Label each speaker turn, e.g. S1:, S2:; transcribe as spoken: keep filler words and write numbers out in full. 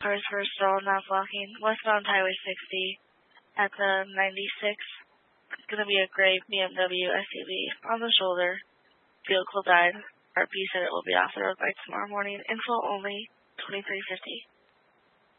S1: cars were stalled, not blocking. Westbound Highway sixty at the ninety-six. It's going to be a gray B M W S U V on the shoulder. Vehicle died. R P said it will be off the road by tomorrow morning. Info only, twenty-three fifty.